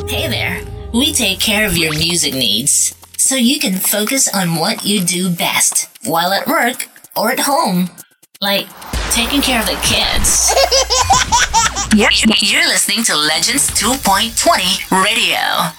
Hey there. We take care of your music needs so you can focus on what you do best while at work or at home, like taking care of the kids. You're listening to Legends 2.20 Radio.